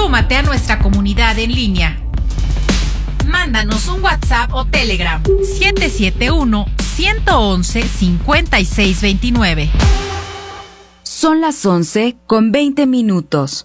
Súmate a nuestra comunidad en línea. Mándanos un WhatsApp o Telegram 771-111-5629. Son las 11:20.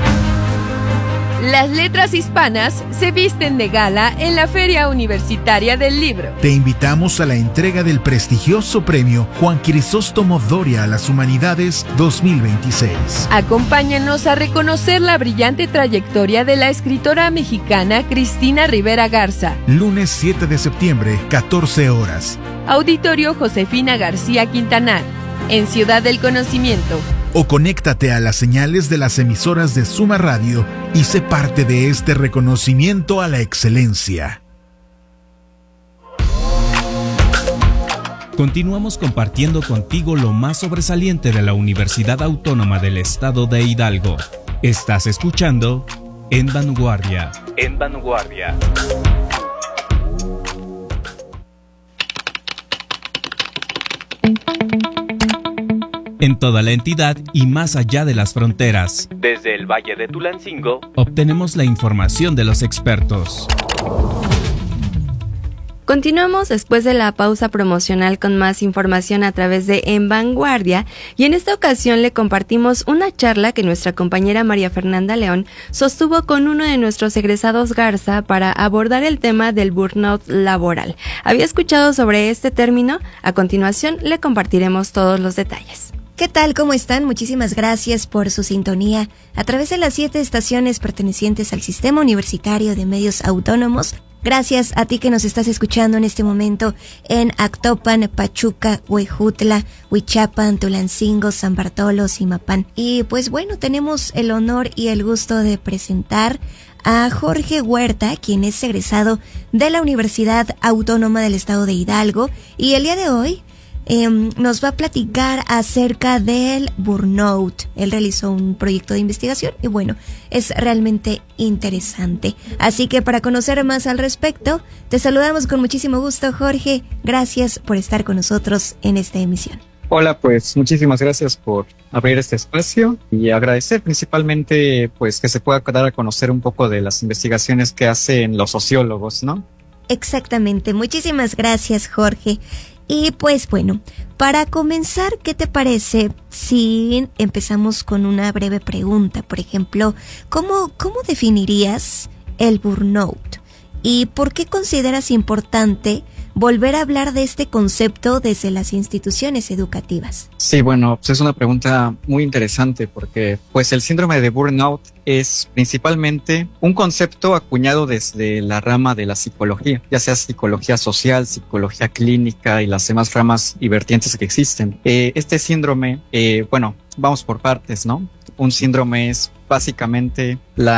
Las letras hispanas se visten de gala en la Feria Universitaria del Libro. Te invitamos a la entrega del prestigioso premio Juan Crisóstomo Doria a las Humanidades 2026. Acompáñanos a reconocer la brillante trayectoria de la escritora mexicana Cristina Rivera Garza. Lunes 7 de septiembre, 14 horas. Auditorio Josefina García Quintanar, en Ciudad del Conocimiento. O conéctate a las señales de las emisoras de Suma Radio y sé parte de este reconocimiento a la excelencia. Continuamos compartiendo contigo lo más sobresaliente de la Universidad Autónoma del Estado de Hidalgo. Estás escuchando En Vanguardia. En Vanguardia. En toda la entidad y más allá de las fronteras. Desde el Valle de Tulancingo, obtenemos la información de los expertos. Continuamos después de la pausa promocional con más información a través de En Vanguardia, y en esta ocasión le compartimos una charla que nuestra compañera María Fernanda León sostuvo con uno de nuestros egresados Garza para abordar el tema del burnout laboral. ¿Había escuchado sobre este término? A continuación le compartiremos todos los detalles. ¿Qué tal? ¿Cómo están? Muchísimas gracias por su sintonía a través de las 7 estaciones pertenecientes al Sistema Universitario de Medios Autónomos. Gracias a ti que nos estás escuchando en este momento en Actopan, Pachuca, Huejutla, Huichapan, Tulancingo, San Bartolo, Zimapán. Y pues bueno, tenemos el honor y el gusto de presentar a Jorge Huerta, quien es egresado de la Universidad Autónoma del Estado de Hidalgo, y el día de hoy nos va a platicar acerca del burnout. Él realizó un proyecto de investigación y bueno, es realmente interesante. Así que para conocer más al respecto, te saludamos con muchísimo gusto, Jorge. Gracias por estar con nosotros en esta emisión. Hola, pues muchísimas gracias por abrir este espacio y agradecer principalmente pues que se pueda dar a conocer un poco de las investigaciones que hacen los sociólogos, ¿no? Exactamente. Muchísimas gracias, Jorge. Y pues bueno, para comenzar, ¿qué te parece si empezamos con una breve pregunta? Por ejemplo, ¿cómo definirías el burnout? ¿Y por qué consideras importante volver a hablar de este concepto desde las instituciones educativas? Sí, bueno, pues es una pregunta muy interesante porque pues el síndrome de burnout es principalmente un concepto acuñado desde la rama de la psicología, ya sea psicología social, psicología clínica y las demás ramas y vertientes que existen. Este síndrome, bueno, vamos por partes, ¿no? Un síndrome es básicamente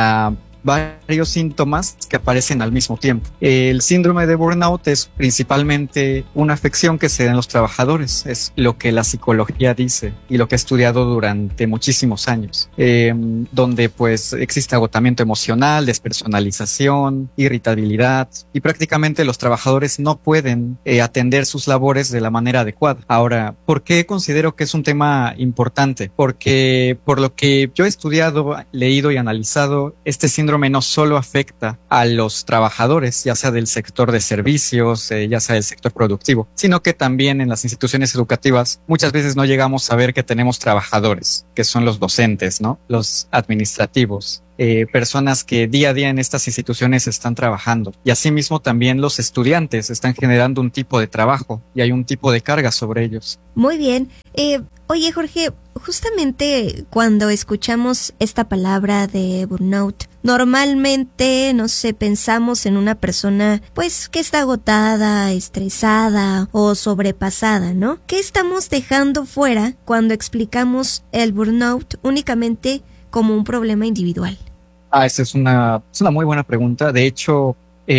varios síntomas que aparecen al mismo tiempo. El síndrome de burnout es principalmente una afección que se da en los trabajadores, es lo que la psicología dice y lo que he estudiado durante muchísimos años, donde pues existe agotamiento emocional, despersonalización, irritabilidad y prácticamente los trabajadores no pueden atender sus labores de la manera adecuada. Ahora, ¿por qué considero que es un tema importante? Porque por lo que yo he estudiado, leído y analizado, este síndrome no solo afecta a los trabajadores, ya sea del sector de servicios, ya sea del sector productivo, sino que también en las instituciones educativas muchas veces no llegamos a ver que tenemos trabajadores, que son los docentes, ¿no? Los administrativos. Personas que día a día en estas instituciones están trabajando, y asimismo también los estudiantes están generando un tipo de trabajo y hay un tipo de carga sobre ellos. Muy bien. Oye, Jorge, justamente cuando escuchamos esta palabra de burnout, normalmente, no sé, pensamos en una persona pues que está agotada, estresada o sobrepasada, ¿no? ¿Qué estamos dejando fuera cuando explicamos el burnout únicamente como un problema individual? Esa es una muy buena pregunta. De hecho,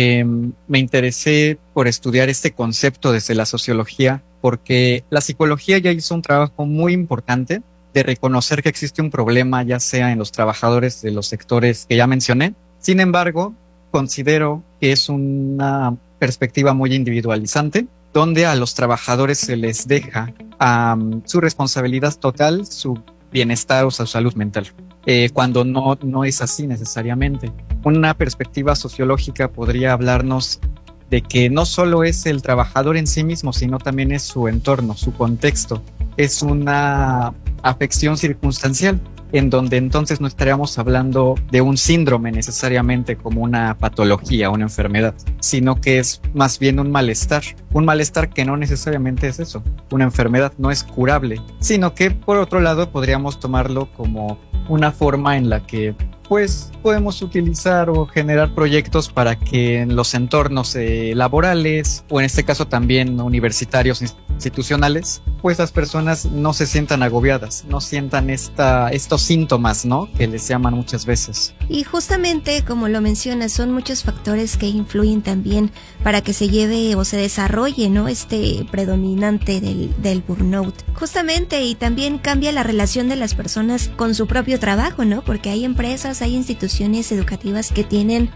me interesé por estudiar este concepto desde la sociología, porque la psicología ya hizo un trabajo muy importante de reconocer que existe un problema, ya sea en los trabajadores de los sectores que ya mencioné. Sin embargo, considero que es una perspectiva muy individualizante, donde a los trabajadores se les deja su responsabilidad total, su bienestar o su salud mental. cuando no es así necesariamente. Una perspectiva sociológica podría hablarnos de que no solo es el trabajador en sí mismo, sino también es su entorno, su contexto. Es una afección circunstancial, en donde entonces no estaríamos hablando de un síndrome necesariamente como una patología, una enfermedad, sino que es más bien un malestar que no necesariamente es eso, una enfermedad, no es curable, sino que por otro lado podríamos tomarlo como una forma en la que pues podemos utilizar o generar proyectos para que en los entornos laborales o en este caso también universitarios, institucionales, pues las personas no se sientan agobiadas, no sientan estos síntomas, ¿no? Que les llaman muchas veces. Y justamente, como lo mencionas, son muchos factores que influyen también para que se lleve o se desarrolle, ¿no? Este predominante del burnout. Justamente, y también cambia la relación de las personas con su propio trabajo, ¿no? Porque hay empresas, hay instituciones educativas que tienen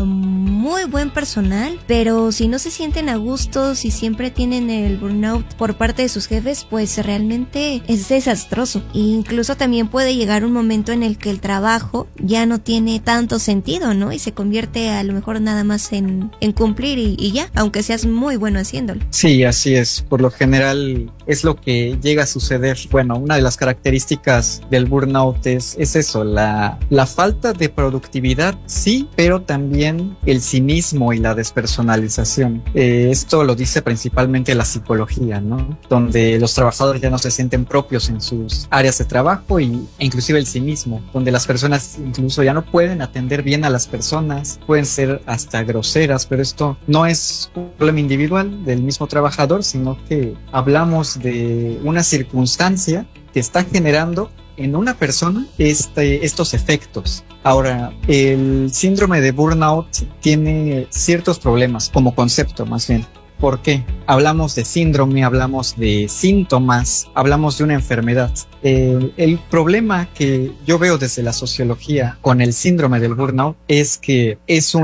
muy buen personal, pero si no se sienten a gusto, si siempre tienen el burnout por parte de sus jefes, pues realmente es desastroso. E incluso también puede llegar un momento en el que el trabajo ya no tiene tanto sentido, ¿no? Y se convierte a lo mejor nada más en cumplir y ya, aunque seas muy bueno haciéndolo. Sí, así es. Por lo general es lo que llega a suceder. Bueno, una de las características del burnout es eso, la falta de productividad, sí, pero también el cinismo y la despersonalización. Esto lo dice principalmente la psicología, ¿no? Donde los trabajadores ya no se sienten propios en sus áreas de trabajo e inclusive el cinismo, donde las personas incluso ya no pueden atender bien a las personas, pueden ser hasta groseras, pero esto no es un problema individual del mismo trabajador, sino que hablamos de una circunstancia que está generando en una persona estos efectos. Ahora, el síndrome de burnout tiene ciertos problemas como concepto, más bien. ¿Por qué? Hablamos de síndrome, hablamos de síntomas, hablamos de una enfermedad. El problema que yo veo desde la sociología con el síndrome del burnout es que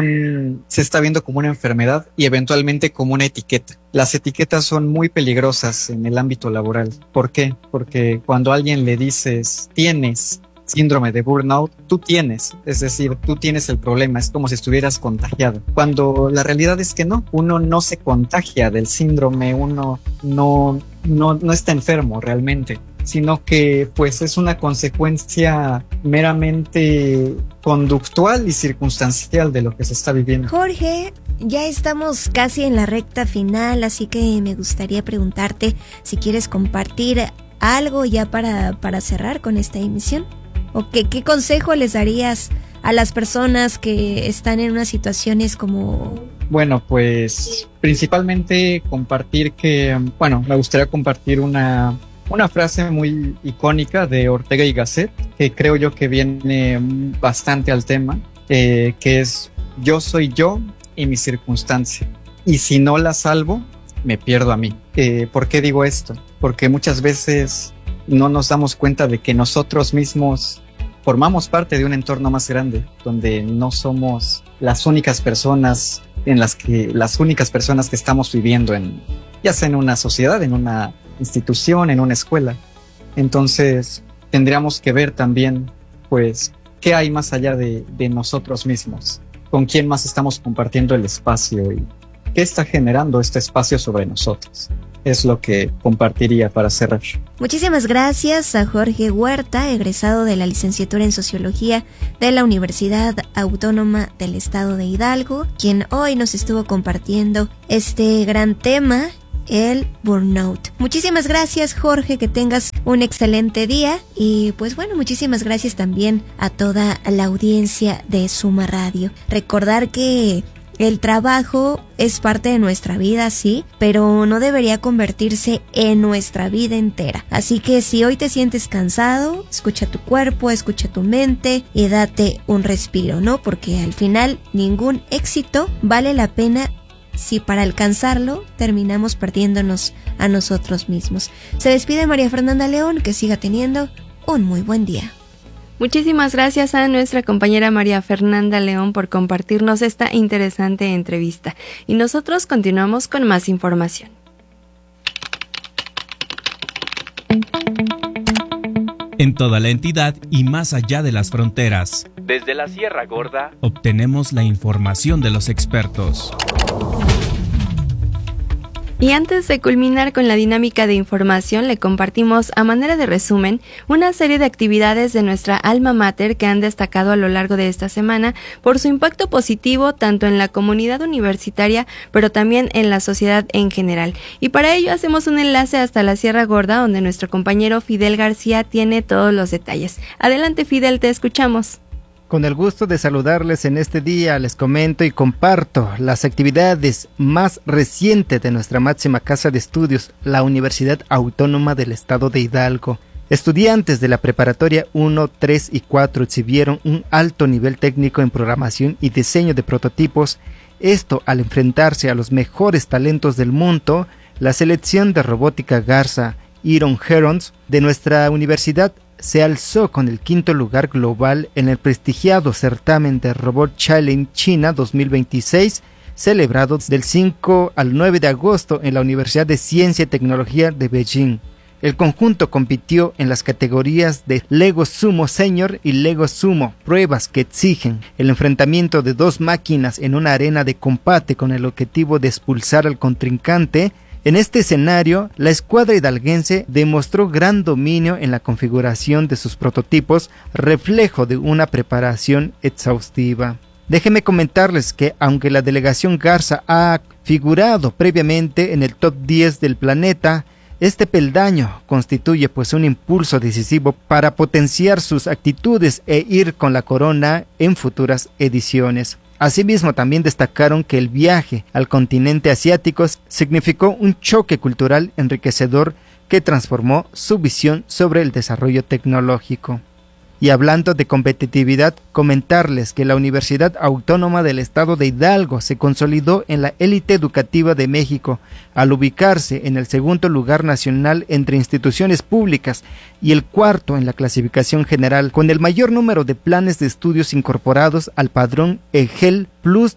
se está viendo como una enfermedad y eventualmente como una etiqueta. Las etiquetas son muy peligrosas en el ámbito laboral. ¿Por qué? Porque cuando a alguien le dices, tienes síndrome de burnout, es decir, tú tienes el problema, es como si estuvieras contagiado, cuando la realidad es que no, uno no se contagia del síndrome, uno no está enfermo realmente, sino que pues es una consecuencia meramente conductual y circunstancial de lo que se está viviendo. Jorge, ya estamos casi en la recta final, así que me gustaría preguntarte si quieres compartir algo ya para cerrar con esta emisión. ¿O qué consejo les darías a las personas que están en unas situaciones como...? Bueno, pues principalmente me gustaría compartir una frase muy icónica de Ortega y Gasset, que creo yo que viene bastante al tema, que es: yo soy yo y mi circunstancia, y si no la salvo, me pierdo a mí. ¿Por qué digo esto? Porque muchas veces no nos damos cuenta de que nosotros mismos formamos parte de un entorno más grande, donde no somos las únicas personas que estamos viviendo ya sea en una sociedad, en una institución, en una escuela. Entonces tendríamos que ver también, pues, qué hay más allá de nosotros mismos, con quién más estamos compartiendo el espacio y qué está generando este espacio sobre nosotros. Es lo que compartiría para cerrar. Muchísimas gracias a Jorge Huerta, egresado de la licenciatura en Sociología de la Universidad Autónoma del Estado de Hidalgo, quien hoy nos estuvo compartiendo este gran tema, el burnout. Muchísimas gracias, Jorge, que tengas un excelente día y pues bueno, muchísimas gracias también a toda la audiencia de Suma Radio. Recordar que el trabajo es parte de nuestra vida, sí, pero no debería convertirse en nuestra vida entera. Así que si hoy te sientes cansado, escucha tu cuerpo, escucha tu mente y date un respiro, ¿no? Porque al final ningún éxito vale la pena si para alcanzarlo terminamos perdiéndonos a nosotros mismos. Se despide María Fernanda León, que siga teniendo un muy buen día. Muchísimas gracias a nuestra compañera María Fernanda León por compartirnos esta interesante entrevista. Y nosotros continuamos con más información. en toda la entidad y más allá de las fronteras. Desde la Sierra Gorda obtenemos la información de los expertos. Y antes de culminar con la dinámica de información, le compartimos a manera de resumen una serie de actividades de nuestra alma mater que han destacado a lo largo de esta semana por su impacto positivo tanto en la comunidad universitaria, pero también en la sociedad en general. Y para ello hacemos un enlace hasta la Sierra Gorda, donde nuestro compañero Fidel García tiene todos los detalles. Adelante, Fidel, te escuchamos. Con el gusto de saludarles en este día, les comento y comparto las actividades más recientes de nuestra máxima casa de estudios, la Universidad Autónoma del Estado de Hidalgo. Estudiantes de la preparatoria 1, 3 y 4 exhibieron un alto nivel técnico en programación y diseño de prototipos. Esto al enfrentarse a los mejores talentos del mundo. La selección de robótica Garza Iron Herons de nuestra universidad se alzó con el 5º lugar global en el prestigiado certamen de Robot Challenge China 2026, celebrado del 5 al 9 de agosto en la Universidad de Ciencia y Tecnología de Beijing. El conjunto compitió en las categorías de Lego Sumo Senior y Lego Sumo, pruebas que exigen el enfrentamiento de dos máquinas en una arena de combate con el objetivo de expulsar al contrincante. En este escenario, la escuadra hidalguense demostró gran dominio en la configuración de sus prototipos, reflejo de una preparación exhaustiva. Déjenme comentarles que aunque la delegación Garza ha figurado previamente en el top 10 del planeta, este peldaño constituye pues un impulso decisivo para potenciar sus actitudes e ir con la corona en futuras ediciones. Asimismo, también destacaron que el viaje al continente asiático significó un choque cultural enriquecedor que transformó su visión sobre el desarrollo tecnológico. Y hablando de competitividad, comentarles que la Universidad Autónoma del Estado de Hidalgo se consolidó en la élite educativa de México al ubicarse en el 2º lugar nacional entre instituciones públicas y el 4º en la clasificación general, con el mayor número de planes de estudios incorporados al padrón EGEL Plus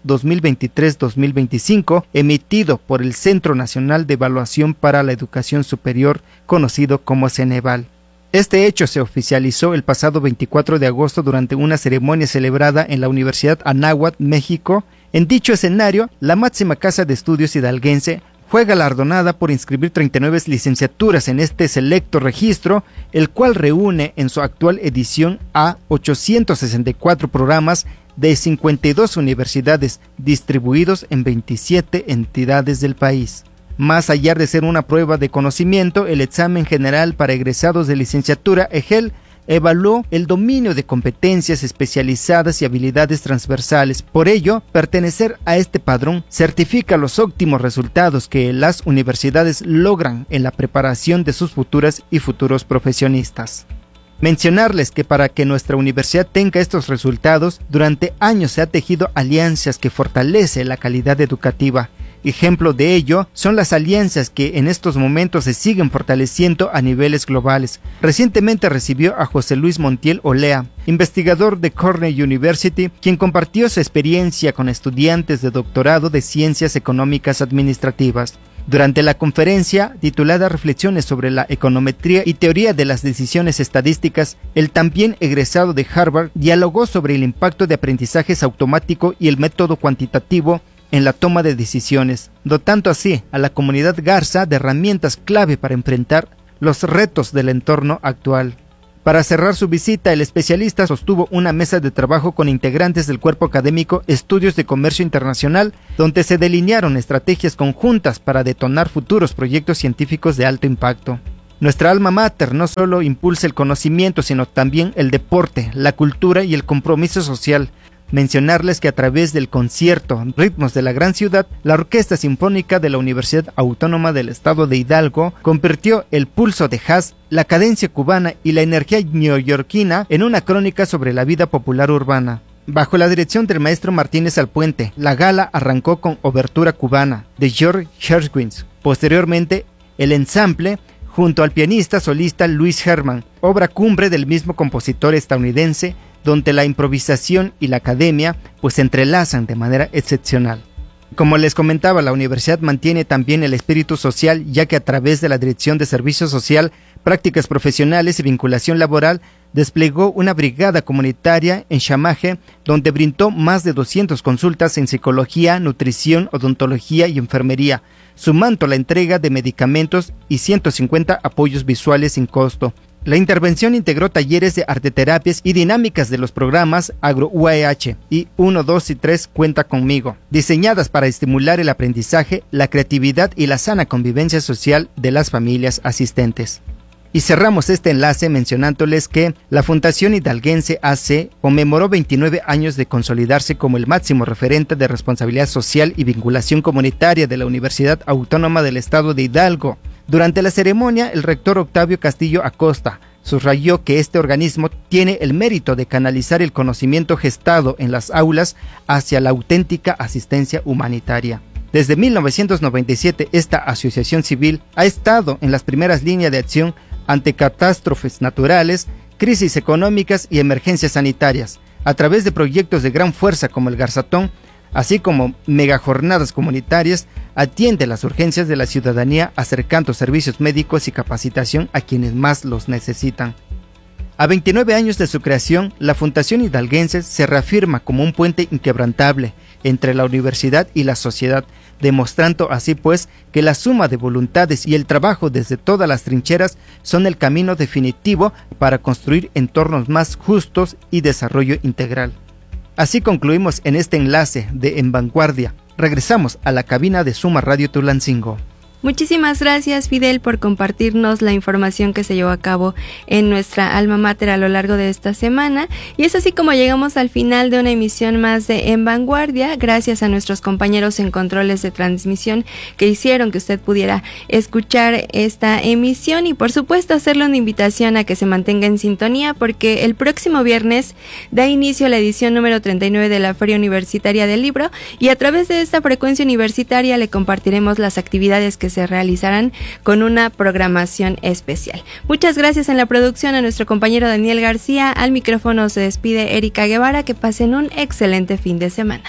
2023-2025 emitido por el Centro Nacional de Evaluación para la Educación Superior, conocido como Ceneval. Este hecho se oficializó el pasado 24 de agosto durante una ceremonia celebrada en la Universidad Anáhuac, México. En dicho escenario, la máxima casa de estudios hidalguense fue galardonada por inscribir 39 licenciaturas en este selecto registro, el cual reúne en su actual edición a 864 programas de 52 universidades distribuidos en 27 entidades del país. Más allá de ser una prueba de conocimiento, el examen general para egresados de licenciatura EGEL evaluó el dominio de competencias especializadas y habilidades transversales. Por ello, pertenecer a este padrón certifica los óptimos resultados que las universidades logran en la preparación de sus futuras y futuros profesionistas. Mencionarles que para que nuestra universidad tenga estos resultados, durante años se ha tejido alianzas que fortalecen la calidad educativa. Ejemplo de ello son las alianzas que en estos momentos se siguen fortaleciendo a niveles globales. Recientemente recibió a José Luis Montiel Olea, investigador de Cornell University, quien compartió su experiencia con estudiantes de doctorado de Ciencias Económicas Administrativas. Durante la conferencia titulada Reflexiones sobre la econometría y teoría de las decisiones estadísticas, el también egresado de Harvard dialogó sobre el impacto de aprendizaje automático y el método cuantitativo en la toma de decisiones, dotando así a la comunidad Garza de herramientas clave para enfrentar los retos del entorno actual. Para cerrar su visita, el especialista sostuvo una mesa de trabajo con integrantes del cuerpo académico Estudios de Comercio Internacional, donde se delinearon estrategias conjuntas para detonar futuros proyectos científicos de alto impacto. Nuestra alma mater no solo impulsa el conocimiento, sino también el deporte, la cultura y el compromiso social. Mencionarles que a través del concierto Ritmos de la Gran Ciudad, la Orquesta Sinfónica de la Universidad Autónoma del Estado de Hidalgo convirtió el pulso de jazz, la cadencia cubana y la energía neoyorquina en una crónica sobre la vida popular urbana. Bajo la dirección del maestro Martínez Alpuente, la gala arrancó con Obertura Cubana de George Gershwin. Posteriormente, el ensamble junto al pianista solista Louis Herman, obra cumbre del mismo compositor estadounidense, donde la improvisación y la academia pues se entrelazan de manera excepcional. Como les comentaba, la universidad mantiene también el espíritu social, ya que a través de la Dirección de Servicio Social, Prácticas Profesionales y Vinculación Laboral, desplegó una brigada comunitaria en Chamaje, donde brindó más de 200 consultas en psicología, nutrición, odontología y enfermería, sumando la entrega de medicamentos y 150 apoyos visuales sin costo. La intervención integró talleres de arteterapias y dinámicas de los programas Agro-UAH y 1, 2 y 3 Cuenta Conmigo, diseñadas para estimular el aprendizaje, la creatividad y la sana convivencia social de las familias asistentes. Y cerramos este enlace mencionándoles que la Fundación Hidalguense AC conmemoró 29 años de consolidarse como el máximo referente de responsabilidad social y vinculación comunitaria de la Universidad Autónoma del Estado de Hidalgo. Durante la ceremonia, el rector Octavio Castillo Acosta subrayó que este organismo tiene el mérito de canalizar el conocimiento gestado en las aulas hacia la auténtica asistencia humanitaria. Desde 1997, esta asociación civil ha estado en las primeras líneas de acción ante catástrofes naturales, crisis económicas y emergencias sanitarias, a través de proyectos de gran fuerza como el Garzatón, así como megajornadas comunitarias, atiende las urgencias de la ciudadanía acercando servicios médicos y capacitación a quienes más los necesitan. A 29 años de su creación, la Fundación Hidalguense se reafirma como un puente inquebrantable entre la universidad y la sociedad, demostrando así pues que la suma de voluntades y el trabajo desde todas las trincheras son el camino definitivo para construir entornos más justos y desarrollo integral. Así concluimos en este enlace de En Vanguardia. Regresamos a la cabina de Suma Radio Tulancingo. Muchísimas gracias, Fidel, por compartirnos la información que se llevó a cabo en nuestra alma mater a lo largo de esta semana. Y es así como llegamos al final de una emisión más de En Vanguardia, gracias a nuestros compañeros en controles de transmisión que hicieron que usted pudiera escuchar esta emisión y por supuesto hacerle una invitación a que se mantenga en sintonía porque el próximo viernes da inicio la edición número 39 de la Feria Universitaria del Libro y a través de esta frecuencia universitaria le compartiremos las actividades que se realizarán con una programación especial. Muchas gracias en la producción a nuestro compañero Daniel García. Al micrófono se despide Erika Guevara. Que pasen un excelente fin de semana.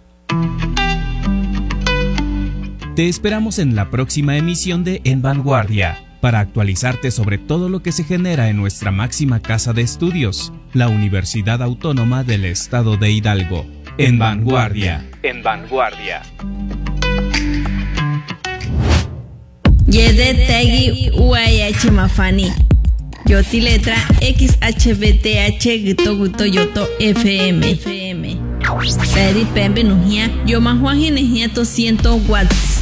Te esperamos en la próxima emisión de En Vanguardia para actualizarte sobre todo lo que se genera en nuestra máxima casa de estudios, la Universidad Autónoma del Estado de Hidalgo. En Vanguardia. En Vanguardia. Yede Tegi UAH Mafani. Yoti letra XHBTH Gito Guto Yoto FM. Peri Pembe Nujia. Yo Mahuaji Nejia 200 watts.